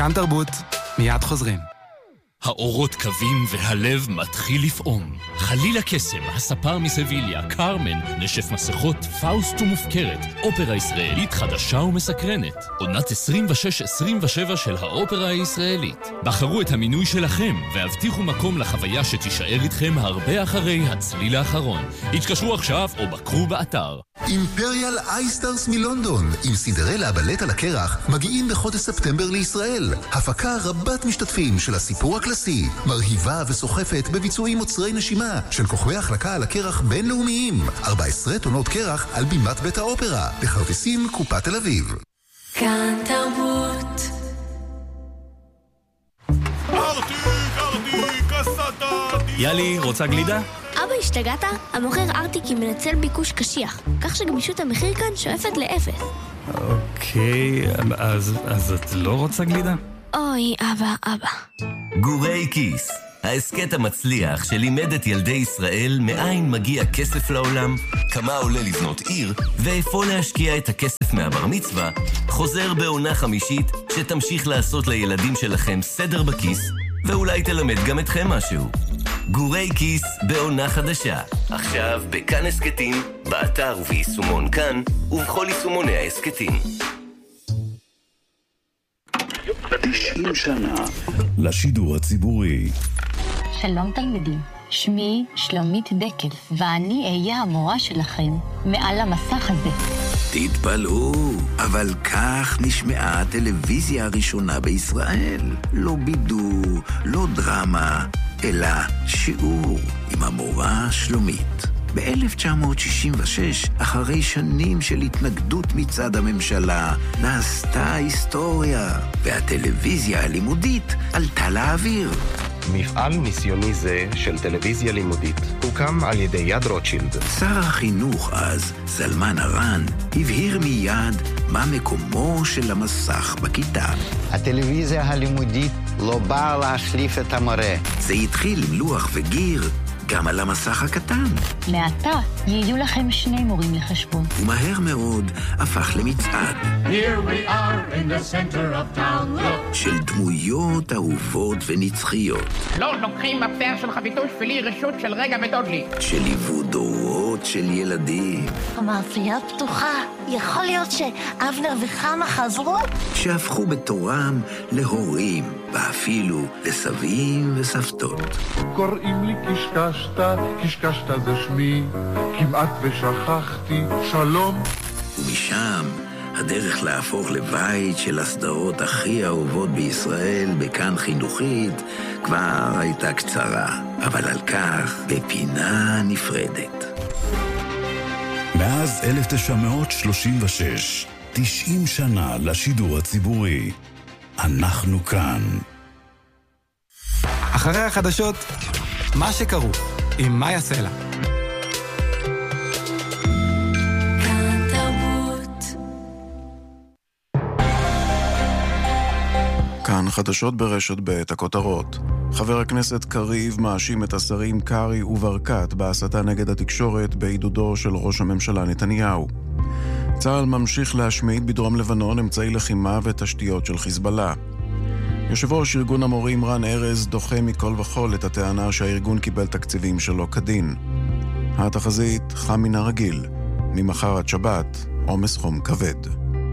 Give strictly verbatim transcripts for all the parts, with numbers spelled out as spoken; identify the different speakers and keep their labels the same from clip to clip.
Speaker 1: כאן תרבות, מיד חוזרים.
Speaker 2: האורות קווים והלב מתחיל לפעום. חלילה קסם, הספר מסביליה, קרמן, נשף מסכות, פאוסט ומופקרת. אופרה ישראלית חדשה ומסקרנת. עונת עשרים ושש עשרים ושבע של האופרה הישראלית. בחרו את המינוי שלכם והבטיחו מקום לחוויה שתישאר איתכם הרבה אחרי הצליל האחרון. התקשרו עכשיו או בקרו באתר.
Speaker 3: אימפריאל אייסטארס מלונדון עם סינדרלה הבלט על הקרח מגיעים בחודש ספטמבר לישראל. הפקה רבת משתתפים של הסיפור הקלאסי, מרהיבה וסוחפת בביצועים מוצרי נשימה של כוכבי החלקה על הקרח בינלאומיים. ארבע עשרה טונות קרח על בימת בית האופרה, בכרטיסים קופת תל אביב.
Speaker 4: כאן תרבות.
Speaker 5: ארטיק, ארטיק, הסתה.
Speaker 2: יאלי, רוצה גלידה?
Speaker 6: אבא, השתגעת? המוכר ארטיקים מנצל ביקוש קשיח, כך שגמישות המחיר כאן שואפת לאפס.
Speaker 2: אוקיי, אז, אז את לא רוצה גלידה?
Speaker 6: אוי, אבא, אבא.
Speaker 7: גורי כיס, העסקת המצליח שלימד את ילדי ישראל מאין מגיע כסף לעולם, כמה עולה לבנות עיר, ואיפה להשקיע את הכסף מהבר מצווה, חוזר בעונה חמישית שתמשיך לעשות לילדים שלכם סדר בכיס, ואולי תלמד גם אתכם משהו. גורי כיס בעונה חדשה, עכשיו בכאן הסקטים, באתר וביישומון כאן, ובכל יישומוני ההסקטים.
Speaker 8: תשעים שנה לשידור הציבורי.
Speaker 9: שלום תלמידים, שמי שלומית דקל, ואני אהיה המורה שלכם מעל המסך הזה.
Speaker 8: תתפלאו, אבל כך נשמעה הטלוויזיה הראשונה בישראל. לא בידור, לא דרמה, אלא שיעור עם המורה שלומית. ב-אלף תשע מאות שישים ושש, אחרי שנים של התנגדות מצד הממשלה, נעשתה היסטוריה, והטלוויזיה הלימודית עלתה לאוויר.
Speaker 10: מפעל ניסיוני זה של טלוויזיה לימודית הוקם על ידי יד רוטשילד.
Speaker 8: שר החינוך אז, זלמן ארן, הבהיר מיד מה מקומו של המסך בכיתה.
Speaker 11: הטלוויזיה הלימודית לא באה להחליף את המורה.
Speaker 8: זה התחיל עם לוח וגיר, גם על המסך הקטן.
Speaker 9: מעתה יהיו לכם שני מורים לחשבון.
Speaker 8: ומהר מאוד הפך למצעד.
Speaker 12: Here we are in the center of town. Look.
Speaker 8: של דמויות אהובות ונצחיות.
Speaker 13: לא לוקחים מפתח של חביתות שלי רשות של רגע ודודלי.
Speaker 8: שליוו דורות של ילדים.
Speaker 14: המאפייה פתוחה. יכול להיות שאבנר וחמה חזרו?
Speaker 8: שהפכו בתורם להורים, ואפילו לסבים וסבתות.
Speaker 15: קוראים לי קשקשת, קשקשת זה שמי, כמעט ושכחתי, שלום.
Speaker 8: ומשם הדרך להפוך לבית של הסדרות הכי אהובות בישראל בכאן חינוכית כבר הייתה קצרה, אבל על כך בפינה נפרדת.
Speaker 16: מאז אלף תשע מאות שלושים ושש, תשעים שנה לשידור הציבורי. אנחנו כאן.
Speaker 1: אחרי החדשות, מה שקרו עם מאיה סלע.
Speaker 4: כאן תרבות.
Speaker 17: כאן חדשות ברשת ב' הכותרות. חבר הכנסת קריב מאשים את השרים קרי וברקת בהסתה נגד התקשורת בעידודו של ראש הממשלה נתניהו. צה"ל ממשיך להשמיד בדרום לבנון אמצעי לחימה ותשתיות של חיזבאללה. יושב ראש ארגון המורים רן ארז דוחה מכל וכל את הטענה שהארגון קיבל תקציבים שלא כדין. התחזית חם מן הרגיל, ממחר עד שבת עומס חום כבד.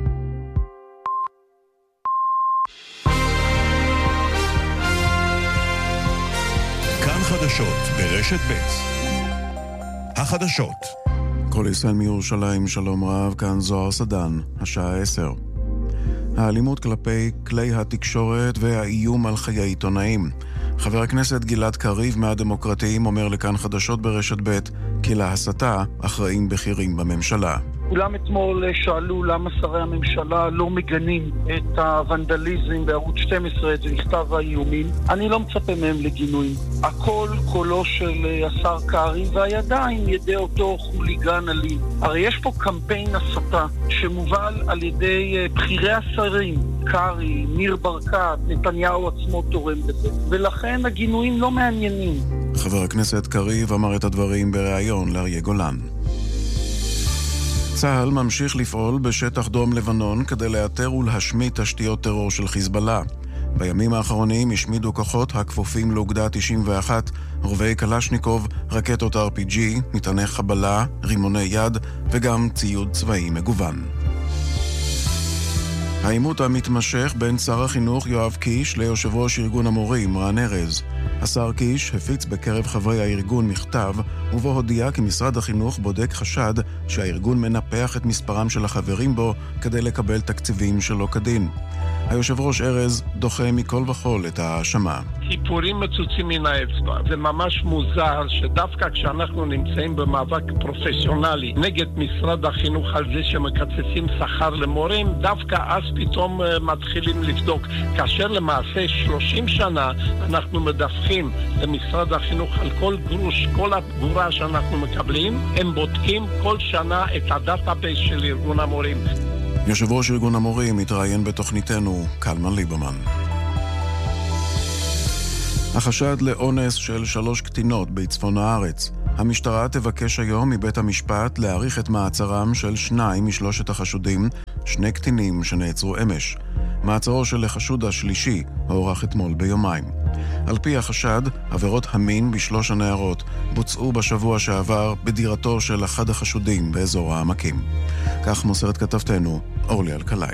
Speaker 16: כאן חדשות ברשת ב' החדשות.
Speaker 17: כל ישראל מירושלים, שלום רב, כאן זוהר סדן, השעה עשר. האלימות כלפי כלי התקשורת והאיום על חיי עיתונאים. חבר הכנסת גלעד קריב מהדמוקרטיים אומר לכאן חדשות ברשת ב' כי להסתה אחראים בכירים בממשלה.
Speaker 18: כולם אתמול שאלו למה שרי הממשלה לא מגנים את הוונדליזם בערוץ שתים עשרה, את מכתב האיומים. אני לא מצפה מהם לגינויים. הכל קולו של השר קרי, והידיים ידי אותו חוליגן אלים. הרי יש פה קמפיין הסתה שמובל על ידי בחירי השרים, קרי, ניר ברקת, נתניהו עצמו תורם בזה, ולכן הגינויים לא מעניינים.
Speaker 17: חבר הכנסת קריב אמר את הדברים בריאיון לאריה גולן. צה"ל ממשיך לפעול בשטח דרום לבנון כדי לאתר ולהשמיד תשתיות טרור של חיזבאללה. בימים האחרונים השמידו כוחות הכפופים לאוגדה תשעים ואחת רובי קלשניקוב, רקטות אר פי ג'י, מטעני חבלה, רימוני יד וגם ציוד צבאי מגוון. העימות המתמשך בין שר החינוך יואב קיש ליושב ראש ארגון המורים רן ארז. השר קיש הפיץ בקרב חברי הארגון מכתב ובו הודיע כי משרד החינוך בודק חשד שהארגון מנפח את מספרם של החברים בו כדי לקבל תקציבים שלא כדין. היושב ראש ארז דוחה מכל וכל את האשמה.
Speaker 19: סיפורים מצוצים מן האצבע. זה ממש מוזר שדווקא כשאנחנו נמצאים במאבק פרופסיונלי נגד משרד החינוך על זה שמקצצים שכר למורים, דווקא אז פתאום מתחילים לבדוק. כאשר למעשה שלושים שנה אנחנו מדווחים למשרד החינוך על כל גרוש, כל התגורה שאנחנו מקבלים, הם בודקים כל שנה את הדאטאבייס של ארגון המורים.
Speaker 17: יושב ראש ארגון המורים מתראיין בתוכניתנו קלמן ליברמן. החשד לאונס של שלוש קטינות בצפון הארץ. המשטרה תבקש היום מבית המשפט להאריך את מעצרם של שניים משלושת החשודים, שני קטינים שנעצרו אמש. מעצרו של החשוד השלישי הוארך אתמול ביומיים. על פי החשד, עבירות המין בשלוש הנערות בוצעו בשבוע שעבר בדירתו של אחד החשודים באזור העמקים. כך מוסרת כתבתנו אורלי אלקלעי.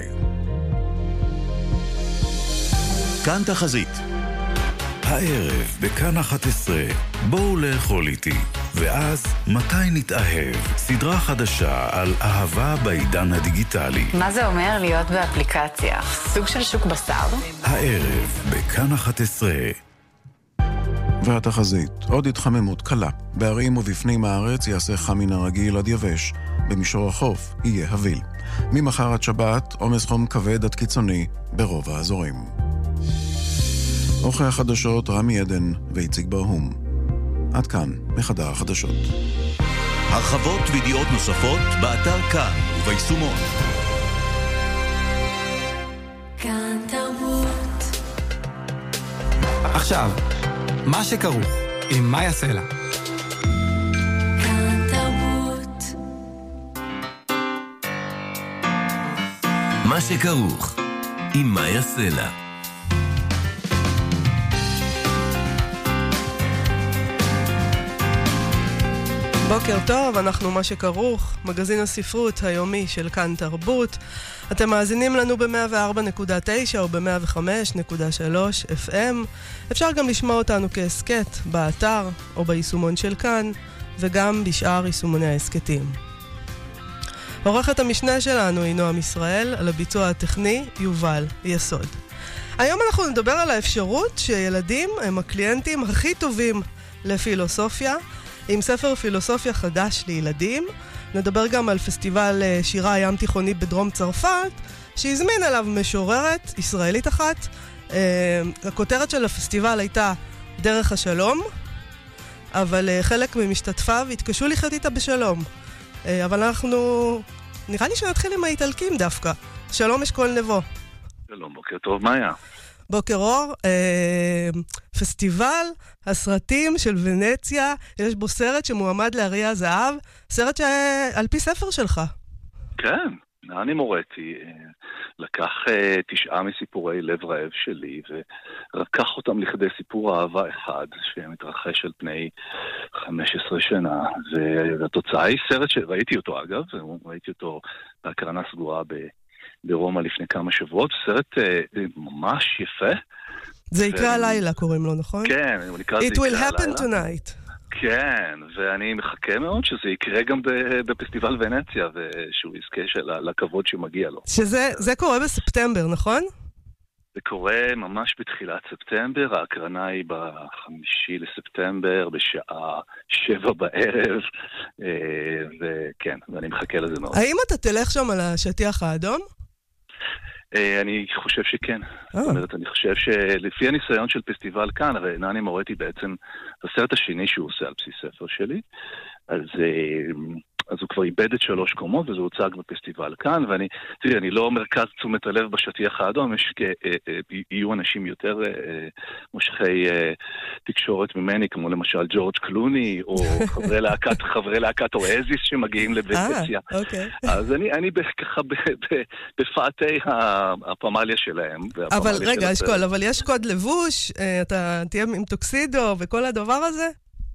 Speaker 16: כאן תחזית. הערב בכאן אחת עשרה, בואו לאכול איתי. ואז, מתי נתאהב? סדרה חדשה על אהבה בעידן הדיגיטלי.
Speaker 20: מה זה אומר להיות באפליקציה? סוג של שוק בשר?
Speaker 16: הערב בכאן אחת עשרה.
Speaker 17: והתחזית, עוד התחממות קלה. בערים ובפנים הארץ יעשה חם מן הרגיל עד יבש. במישור החוף יהיה הביל. ממחר עד שבת, עומס חום כבד עד קיצוני ברוב האזורים. אורחי החדשות רמי עדן ואיציק ברהום. עד כאן מחדר החדשות.
Speaker 16: הרחבות וידיעות נוספות באתר כאן וביישומון.
Speaker 4: כאן תרבות.
Speaker 1: עכשיו, מה שכרוך עם מאיה סלע.
Speaker 4: כאן תרבות.
Speaker 7: מה שכרוך עם מאיה סלע.
Speaker 21: בוקר טוב, אנחנו מה שכרוך, מגזין הספרות היומי של כאן תרבות. אתם מאזינים לנו ב-מאה וארבע נקודה תשע או ב-מאה וחמש נקודה שלוש אף אם. אפשר גם לשמוע אותנו כעסקט באתר או ביישומון של כאן, וגם בשאר יישומוני העסקטים. עורכת המשנה שלנו היא נועם ישראל, על הביצוע הטכני יובל יסוד. היום אנחנו נדבר על האפשרות שילדים הם הקליינטים הכי טובים לפילוסופיה, עם ספר פילוסופיה חדש לילדים. נדבר גם על פסטיבל שירה הים תיכוני בדרום צרפת, שהזמין אליו משוררת ישראלית אחת. הכותרת של הפסטיבל הייתה דרך השלום, אבל חלק ממשתתפיו התקשו לחיות איתה בשלום. אבל אנחנו, נראה לי שנתחיל עם האיטלקים דווקא. שלום אשכול נבו.
Speaker 22: שלום, בוקר טוב, מאיה.
Speaker 21: בוקר אור, אה, פסטיבל הסרטים של ונציה, יש בו סרט שמועמד לאריה הזהב, סרט שעל פי ספר שלך.
Speaker 22: כן, נעני מורטי לקח אה, תשעה מסיפורי לב רעב שלי ורקח אותם לכדי סיפור אהבה אחד שמתרחש על פני חמש עשרה שנה, והתוצאה היא סרט שראיתי אותו אגב, ראיתי אותו בהקרנה סגורה ב... ברומא לפני כמה שבועות, סרט אה, ממש יפה.
Speaker 21: זה יקרה הלילה קוראים לו, נכון?
Speaker 22: כן, הוא נקרא זה
Speaker 21: It
Speaker 22: יקרה
Speaker 21: will
Speaker 22: הלילה.
Speaker 21: happen tonight.
Speaker 22: כן, ואני מחכה מאוד שזה יקרה גם בפסטיבל ונציה, ושהוא יזכה של, לכבוד שמגיע לו.
Speaker 21: שזה זה קורה בספטמבר, נכון?
Speaker 22: זה קורה ממש בתחילת ספטמבר, ההקרנה היא בחמישי לספטמבר, בשעה שבע בערב, וכן, ואני מחכה לזה מאוד.
Speaker 21: האם אתה תלך שם על השטיח האדום?
Speaker 22: אני חושב שכן. זאת אומרת, אני חושב שלפי הניסיון של פסטיבל כאן, הרי נעני מורטי בעצם, הסרט השני שהוא עושה על בסיס ספר שלי, אז אז הוא כבר איבד את שלוש קומות, וזה הוצג בפסטיבל כאן, ואני, תראי, אני לא מרכז תשומת הלב בשטיח האדום, יש, יהיו אנשים יותר מושכי תקשורת ממני, כמו למשל ג'ורג' קלוני, או חברי להקת, חברי להקת אואזיס שמגיעים לוונציה. אז אני, אני ככה בפאתי הפמליה שלהם.
Speaker 21: אבל רגע, אשכול, אבל יש קוד לבוש, אתה תהיה עם טוקסידו וכל הדבר הזה?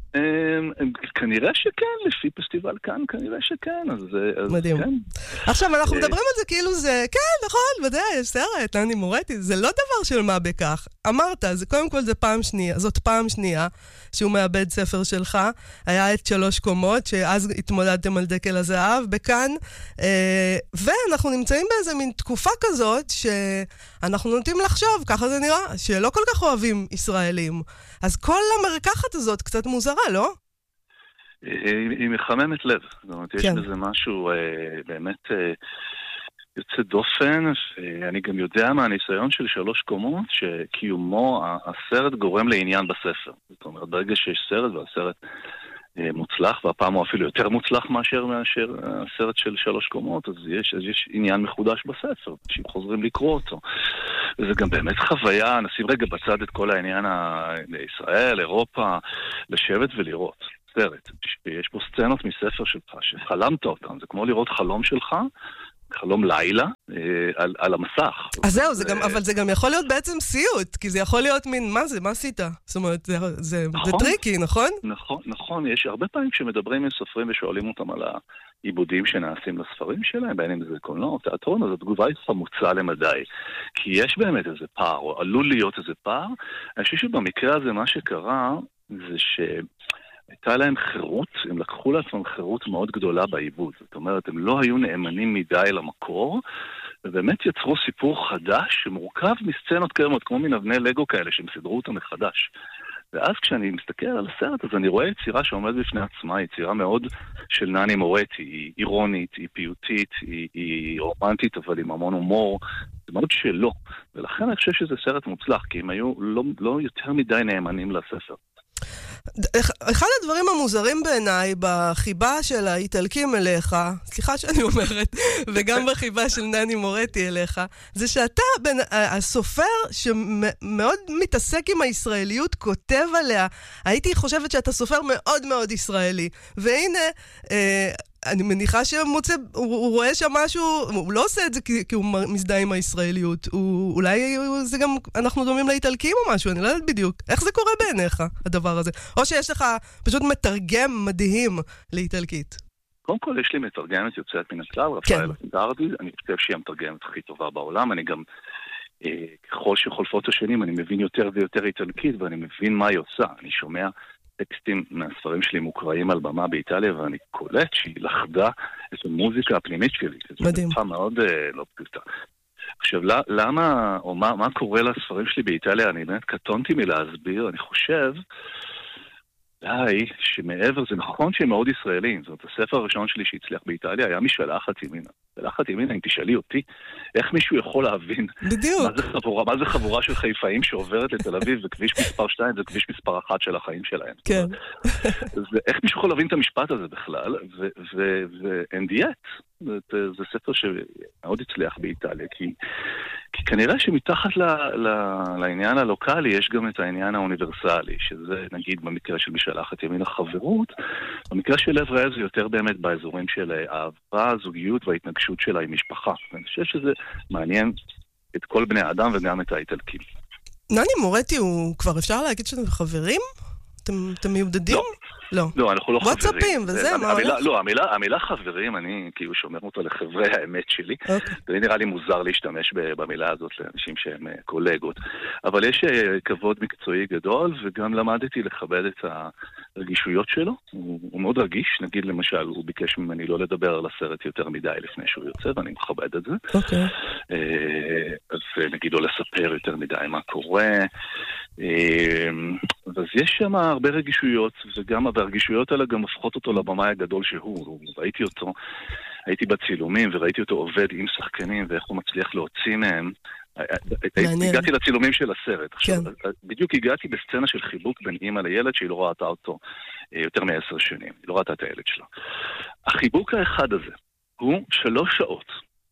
Speaker 22: כנראה שכן, לפי פסטיבל כאן, כנראה שכן, אז
Speaker 21: מדהים. עכשיו, אנחנו מדברים על זה כאילו זה, כן, נכון, ודאי, יש סרט, נני מורטי, זה לא דבר של מה בכך. אמרת, זה קודם כל זה פעם שנייה, זאת פעם שנייה שהוא מאבד ספר שלך, היה את שלוש קומות, שאז התמודדתם על דקל הזהב בכאן, ואנחנו נמצאים באיזה מין תקופה כזאת, שאנחנו נוטים לחשוב, ככה זה נראה, שלא כל כך אוהבים ישראלים. אז כל המרקחת הזאת קצת מוזרה, לא?
Speaker 22: היא מחממת לב. זאת אומרת, יש בזה משהו באמת יוצא דופן, ואני גם יודע מהניסיון של שלוש קומות, שקיומו, הסרט גורם לעניין בספר. זאת אומרת, ברגע שיש סרט, והסרט מוצלח, והפעם הוא אפילו יותר מוצלח מאשר מאשר הסרט של שלוש קומות, אז יש, אז יש עניין מחודש בספר, אנשים חוזרים לקרוא אותו. וזה גם באמת חוויה, נשים רגע בצד את כל העניין לישראל, אירופה, לשבת ולראות סרט. יש פה סצנות מספר שלך, שחלמת אותם, זה כמו לראות חלום שלך, חלום לילה, על, על המסך.
Speaker 21: אז זהו, זה גם, אבל זה גם יכול להיות בעצם סיוט, כי זה יכול להיות מין, מה זה, מה עשית? זאת אומרת, זה, זה, נכון, זה טריקי, נכון?
Speaker 22: נכון, נכון. יש הרבה פעמים כשמדברים עם סופרים ושואלים אותם על העיבודים שנעשים לספרים שלהם, בין אם זה קולנוע או תיאטרון, אז התגובה היא חמוצה למדי. כי יש באמת איזה פער, או עלול להיות איזה פער. אני חושב שבמקרה הזה מה שקרה, זה ש... הייתה להם חירות, הם לקחו לעצמם חירות מאוד גדולה בעיבוד. זאת אומרת, הם לא היו נאמנים מדי למקור, ובאמת יצרו סיפור חדש שמורכב מסצנות קיימות, כמו מן אבני לגו כאלה, שהם סידרו אותם מחדש. ואז כשאני מסתכל על הסרט, אז אני רואה יצירה שעומדת בפני עצמה, יצירה מאוד של נני מורטי, היא אירונית, היא פיוטית, היא, היא רומנטית, אבל עם המון הומור, זה מאוד שלא. ולכן אני חושב שזה סרט מוצלח, כי הם היו לא, לא יותר מדי נאמנים לספר.
Speaker 21: אחד הדברים המוזרים בעיניי בחיבה של האיטלקים אליך, סליחה שאני אומרת, וגם בחיבה של נני מורטי אליך, זה שאתה בין, הסופר שמאוד מתעסק עם הישראליות כותב עליה. הייתי חושבת שאתה סופר מאוד מאוד ישראלי, והנה אה, אני מניחה שמוצא, הוא, הוא רואה שם משהו, הוא לא עושה את זה כי, כי הוא מזדהה עם הישראליות, הוא, אולי זה גם, אנחנו דומים לאיטלקים או משהו, אני לא יודעת בדיוק. איך זה קורה בעיניך, הדבר הזה? או שיש לך פשוט מתרגם מדהים לאיטלקית?
Speaker 22: קודם כל, יש לי מתרגמת יוצאת מן הכלל, רפאל גרדי, אני חושב שהיא המתרגמת הכי טובה בעולם, אני גם, אה, ככל שחולפות השנים, אני מבין יותר ויותר איטלקית, ואני מבין מה היא עושה, אני שומע טקסטים מהספרים שלי מוקראים על במה באיטליה, ואני קולט שהיא לחדה את המוזיקה הפנימית שלי.
Speaker 21: מדהים.
Speaker 22: זו מאוד uh, לא פשוטה. עכשיו, למה, או מה, מה קורה לספרים שלי באיטליה? אני באמת קטונתי מלהסביר, אני חושב, די, שמעבר, זה נכון שהם מאוד ישראלים, זאת אומרת, הספר הראשון שלי שהצליח באיטליה היה משלחת ימינה. משלחת ימינה, אם תשאלי אותי, איך מישהו יכול להבין?
Speaker 21: בדיוק.
Speaker 22: מה זה חבורה, מה זה חבורה של חיפאים שעוברת לתל אביב, וכביש מספר שתיים, זה כביש מספר אחת של החיים שלהם.
Speaker 21: כן.
Speaker 22: אז איך מישהו יכול להבין את המשפט הזה בכלל? ואין דיאט. זה ספר שמאוד הצליח באיטליה, כי... כי כנראה שמתחת ל, ל, לעניין הלוקלי יש גם את העניין האוניברסלי, שזה נגיד במקרה של משלחת ימין החברות, במקרה של לב רעב זה יותר באמת באזורים של האהבה, הזוגיות וההתנגשות שלה עם משפחה. אני חושב שזה מעניין את כל בני האדם וגם את האיטלקים.
Speaker 21: נני מורטי, הוא כבר אפשר להגיד שאתם חברים? אתם, אתם מיודדים?
Speaker 22: לא.
Speaker 21: לא.
Speaker 22: לא, אנחנו לא חברים.
Speaker 21: וואטסאפים, וזה, מה הולך?
Speaker 22: לא, המילה, המילה חברים, אני כאילו שומר אותה לחברי האמת שלי. זה נראה לי מוזר להשתמש במילה הזאת לאנשים שהם קולגות. אבל יש כבוד מקצועי גדול, וגם למדתי לכבד את הרגישויות שלו. הוא, הוא מאוד רגיש, נגיד למשל, הוא ביקש ממני לא לדבר על הסרט יותר מדי לפני שהוא יוצא, ואני מכבד את זה.
Speaker 21: אוקיי.
Speaker 22: אז נגיד לא לספר יותר מדי מה קורה. אז יש שם הרבה רגישויות, וגם הרגישויות האלה גם הופכות אותו לבמאי הגדול שהוא. ראיתי אותו, הייתי בצילומים וראיתי אותו עובד עם שחקנים ואיך הוא מצליח להוציא מהם הגעתי לצילומים של הסרט. עכשיו, בדיוק הגעתי בסצנה של חיבוק בין אמא לילד שהיא לא ראתה אותו יותר מעשר שנים. היא לא ראתה את הילד שלה. החיבוק האחד הזה הוא שלוש שעות.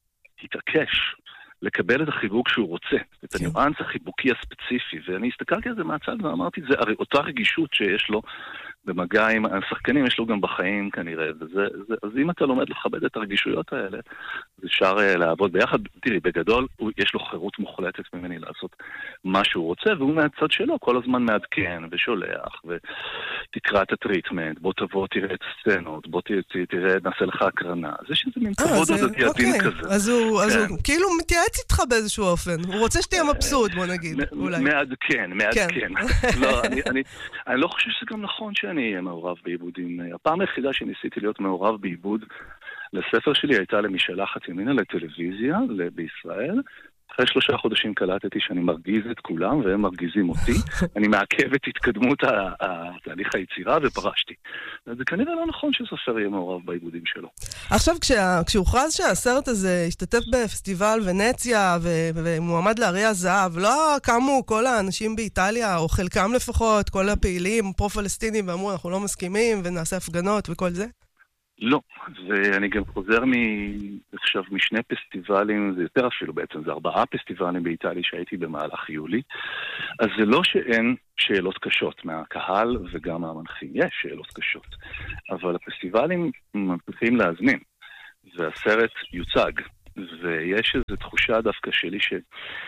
Speaker 22: התעקש לקבל את החיבוק שהוא רוצה, את הניואנס החיבוקי הספציפי, ואני הסתכלתי על זה מהצד ואמרתי, זה אותה רגישות שיש לו במגע עם השחקנים, יש לו גם בחיים כנראה, וזה, זה, אז אם אתה לומד לכבד את הרגישויות האלה, אז אפשר לעבוד ביחד. תראי, בגדול, הוא, יש לו חירות מוחלטת ממני לעשות מה שהוא רוצה, והוא מהצד שלו כל הזמן מעדכן ושולח, ותקרא את הטריטמנט, בוא תבוא, תראה את הסצנות, בוא ת, ת, תראה, נעשה לך הקרנה. זה שזה מין כבוד הדדי עדין כזה.
Speaker 21: אז הוא, אז הוא כאילו מתייעץ איתך באיזשהו אופן. הוא רוצה שתהיה מבסוט, בוא נגיד, אולי.
Speaker 22: מעדכן, מעדכן. לא, אני, אני, אני לא חושב שזה גם נכון שאני אהיה מעורב בעיבודים. הפעם היחידה שניסיתי להיות מעורב בעיבוד לספר שלי הייתה למשלחת ימינה לטלוויזיה בישראל. אחרי שלושה חודשים קלטתי שאני מרגיז את כולם והם מרגיזים אותי. אני מעכב את התקדמות התהליך היצירה ופרשתי. זה כנראה לא נכון שסופר יהיה מעורב בעיבודים שלו.
Speaker 21: עכשיו, כשהוכרז שהסרט הזה השתתף בפסטיבל ונציה ומועמד לאריה הזהב, לא קמו כל האנשים באיטליה, או חלקם לפחות, כל הפעילים פרו-פלסטינים, ואמרו, אנחנו לא מסכימים ונעשה הפגנות וכל זה?
Speaker 22: לא, ואני גם חוזר עכשיו משני פסטיבלים, זה יותר אפילו בעצם, זה ארבעה פסטיבלים באיטליה שהייתי במהלך יולי, אז זה לא שאין שאלות קשות מהקהל וגם מהמנחים, יש שאלות קשות, אבל הפסטיבלים מצליחים להזמין, והסרט יוצג, ויש איזו תחושה דווקא שלי ש...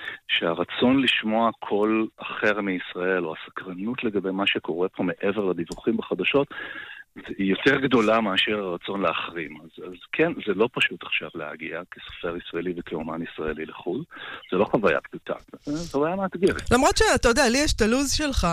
Speaker 22: שהרצון לשמוע קול אחר מישראל, או הסקרנות לגבי מה שקורה פה מעבר לדיווחים בחדשות, היא יותר גדולה מאשר הרצון להחרים. אז, אז כן, זה לא פשוט עכשיו להגיע כסופר ישראלי וכאומן ישראלי לחו"ל. זה לא חוויה פשוטה, זה חוויה מאתגרת.
Speaker 21: למרות שאתה יודע, לי יש את הלוז שלך,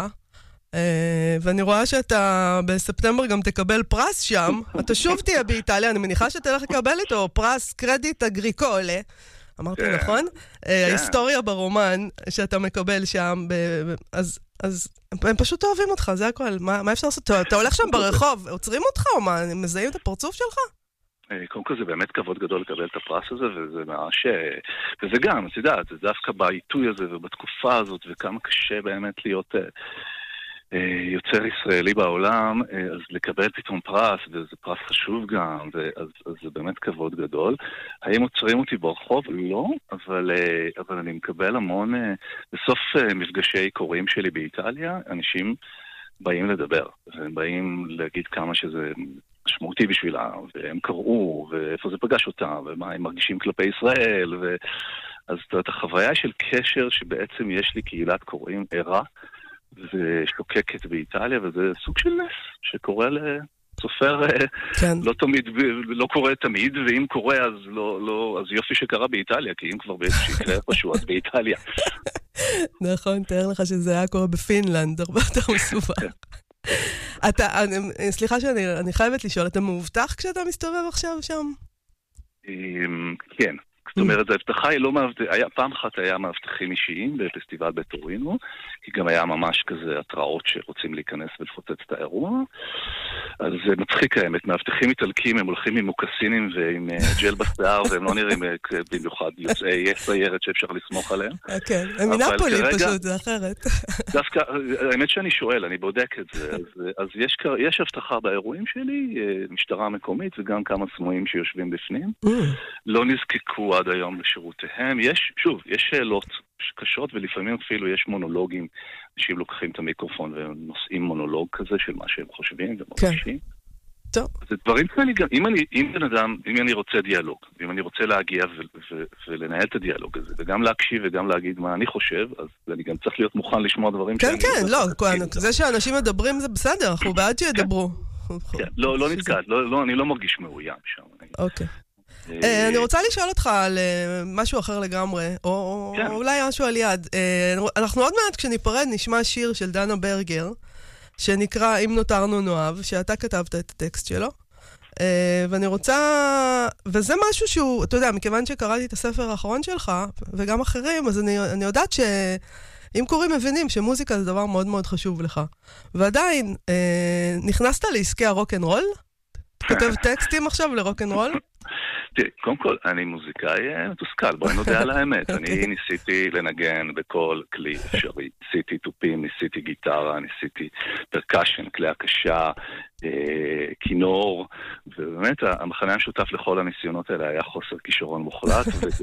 Speaker 21: ואני רואה שאתה בספטמבר גם תקבל פרס שם. אתה שוב תהיה באיטליה, אני מניחה שתלך לקבל איתו פרס קרדיט אגריקולה. אמרתי נכון? ההיסטוריה ברומן שאתה מקבל שם, אז... אז הם פשוט אוהבים אותך, זה הכל. מה, מה אפשר לעשות? אתה הולך שם ברחוב, עוצרים אותך או מה? הם מזהים את הפרצוף שלך?
Speaker 22: קודם כל זה באמת כבוד גדול לקבל את הפרס הזה, וזה ממש... וזה גם, את יודעת, זה דווקא בעיתוי הזה ובתקופה הזאת, וכמה קשה באמת להיות יוצר ישראלי בעולם, אז לקבל פתאום פרס, וזה פרס חשוב גם, אז, אז זה באמת כבוד גדול. האם עוצרים אותי ברחוב? לא, אבל, אבל אני מקבל המון, בסוף מפגשי קוראים שלי באיטליה, אנשים באים לדבר, והם באים להגיד כמה שזה משמעותי בשבילה, והם קראו, ואיפה זה פגש אותם, ומה הם מרגישים כלפי ישראל, ו... אז את החוויה של קשר שבעצם יש לי קהילת קוראים ערה, ושוקקת באיטליה, וזה סוג של נס שקורה לסופר, כן. לא תמיד, לא קורה תמיד, ואם קורה אז לא, לא, אז יופי שקרה באיטליה, כי אם כבר באיזושהי קרה פשוט, אז באיטליה.
Speaker 21: נכון, תאר לך שזה היה קורה בפינלנד, הרבה יותר מסובך. אתה, סליחה שאני אני חייבת לשאול, אתה מאובטח כשאתה מסתובב עכשיו שם?
Speaker 22: כן. זאת אומרת, ההבטחה היא לא מאבטחים, פעם אחת היה מאבטחים אישיים בפסטיבל בטורינו, כי גם היה ממש כזה התראות שרוצים להיכנס ולפוצץ את האירוע, אז זה מצחיק האמת, מאבטחים איטלקים, הם הולכים עם מוקסינים ועם ג'ל בשיער, והם לא נראים במיוחד יוצאי סיירת שאפשר לסמוך עליהם.
Speaker 21: כן, הם מנפולי פשוט, זה אחרת.
Speaker 22: דווקא, האמת שאני שואל, אני בודק את זה, אז יש הבטחה באירועים שלי, משטרה מקומית וגם כמה סמויים שיושבים בפנים, לא נזקקו עד היום לשירותיהם. יש, שוב, יש שאלות קשות, ולפעמים אפילו יש מונולוגים, אנשים לוקחים את המיקרופון ונושאים מונולוג כזה של מה שהם חושבים ומרגישים.
Speaker 21: טוב.
Speaker 22: זה דברים כאלה גם, אם אני, אם בן אדם, אם אני רוצה דיאלוג, אם אני רוצה להגיע ו- ו- ולנהל את הדיאלוג הזה, וגם להקשיב וגם להגיד מה אני חושב, אז אני גם צריך להיות מוכן לשמוע דברים
Speaker 21: כן, כן, לא, זה שאנשים מדברים זה בסדר, אנחנו בעד שידברו.
Speaker 22: כן, לא, לא נתקעת, לא, אני לא מרגיש מאוים שם.
Speaker 21: אוקיי. אני רוצה לשאול אותך על משהו אחר לגמרי, או אולי משהו על יד. אנחנו עוד מעט כשניפרד נשמע שיר של דנה ברגר, שנקרא אם נותרנו נאהב, שאתה כתבת את הטקסט שלו. ואני רוצה, וזה משהו שהוא, אתה יודע, מכיוון שקראתי את הספר האחרון שלך, וגם אחרים, אז אני, אני יודעת שאם קוראים מבינים שמוזיקה זה דבר מאוד מאוד חשוב לך. ועדיין, נכנסת לעסקי הרוק'נ'רול? כותב טקסטים עכשיו לרוק'נ'רול?
Speaker 22: תראי, קודם כל, אני מוזיקאי מתוסכל, בואי נודה על האמת. אני ניסיתי לנגן בכל כלי אפשרי. ניסיתי טופים, ניסיתי גיטרה, ניסיתי פרקשן, כלי הקשה, כינור, ובאמת המחנה המשותף לכל הניסיונות האלה היה חוסר כישרון מוחלט,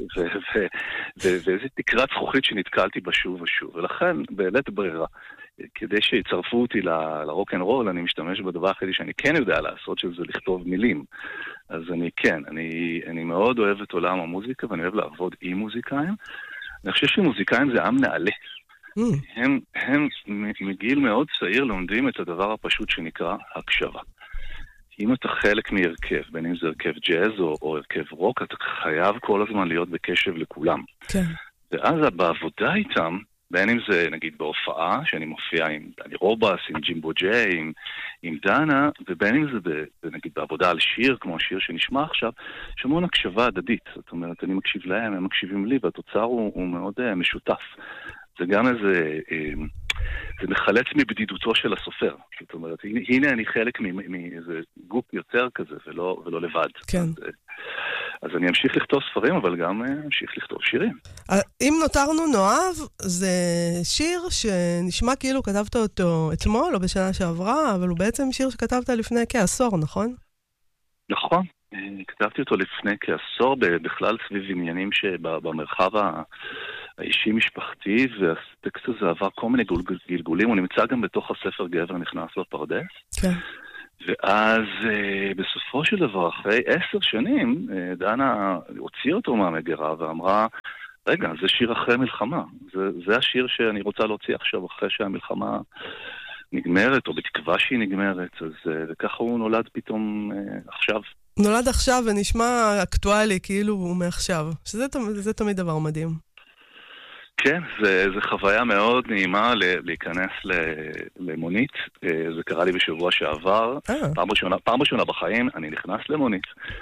Speaker 22: ואיזו תקרת זכוכית שנתקלתי בה שוב ושוב. ולכן, בלית ברירה, כדי שיצרפו אותי לרוק אנד רול, אני משתמש בדבר אחרי שאני כן יודע לעשות, שזה לכתוב מילים. אז אני כן, אני, אני מאוד אוהב את עולם המוזיקה, ואני אוהב לעבוד עם מוזיקאים. אני חושב שמוזיקאים זה עם נעלה. Mm. הם, הם מגיל מאוד צעיר לומדים את הדבר הפשוט שנקרא הקשבה. אם אתה חלק מהרכב, בין אם זה הרכב ג'אז או, או הרכב רוק, אתה חייב כל הזמן להיות בקשב לכולם. כן. ואז בעבודה איתם, בין אם זה נגיד בהופעה, שאני מופיע עם דני רובס, עם ג'ימבו ג'יי, עם, עם דנה, ובין אם זה ב, נגיד בעבודה על שיר, כמו השיר שנשמע עכשיו, יש המון הקשבה הדדית. זאת אומרת, אני מקשיב להם, הם מקשיבים לי, והתוצר הוא, הוא מאוד uh, משותף. זה גם איזה, uh, זה מחלץ מבדידותו של הסופר. זאת אומרת, הנה, הנה אני חלק מאיזה גוף יוצר כזה, ולא, ולא לבד. כן. אז, אז אני אמשיך לכתוב ספרים, אבל גם אמשיך לכתוב שירים.
Speaker 21: אם נותרנו נאהב, זה שיר שנשמע כאילו כתבת אותו אתמול או בשנה שעברה, אבל הוא בעצם שיר שכתבת לפני כעשור, נכון?
Speaker 22: נכון. כתבתי אותו לפני כעשור, בכלל סביב עניינים שבמרחב האישי משפחתי, והטקסט הזה עבר כל מיני גלגולים, הוא נמצא גם בתוך הספר גבר נכנס לפרדס. כן. ואז בסופו של דבר, אחרי עשר שנים, דנה הוציאה אותו מהמגירה ואמרה, רגע, זה שיר אחרי מלחמה. זה, זה השיר שאני רוצה להוציא עכשיו אחרי שהמלחמה נגמרת, או בתקווה שהיא נגמרת. אז וככה הוא נולד פתאום עכשיו.
Speaker 21: נולד עכשיו ונשמע אקטואלי, כאילו הוא מעכשיו. שזה זה תמיד דבר מדהים.
Speaker 22: כן, זה, זה חוויה מאוד נעימה להיכנס למונית. זה קרה לי בשבוע שעבר. פעם ראשונה, פעם ראשונה בחיים אני נכנס למונית,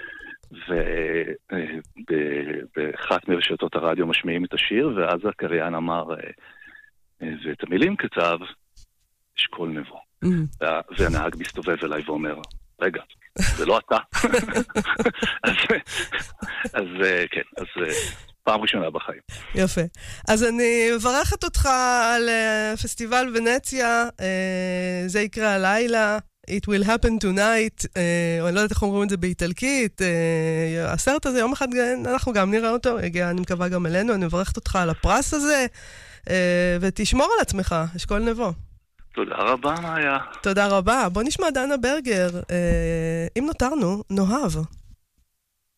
Speaker 22: ובאחת מרשתות הרדיו משמיעים את השיר, ואז הקריין אמר, ואת המילים כתב, אשכול נבו. והנהג מסתובב אליי ואומר, רגע, זה לא אתה. אז, אז כן, אז... פעם ראשונה בחיים.
Speaker 21: יפה. אז אני מברכת אותך על פסטיבל ונציה, זה יקרה הלילה, It will happen tonight, או אני לא יודעת איך אומרים את זה באיטלקית, הסרט הזה יום אחד אנחנו גם נראה אותו, הגיע אני מקווה גם אלינו, אני מברכת אותך על הפרס הזה, ותשמור על עצמך, אשכול נבו.
Speaker 22: תודה רבה, מאיה.
Speaker 21: תודה רבה. בוא נשמע דנה ברגר, אם נותרנו, נאהב.